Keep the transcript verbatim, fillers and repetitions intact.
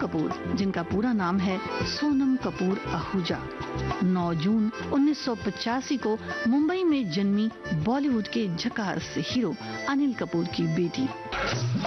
कपूर, जिनका पूरा नाम है सोनम कपूर आहूजा, नौ जून उन्नीस सौ पचासी को मुंबई में जन्मी बॉलीवुड के झकास हीरो अनिल कपूर की बेटी।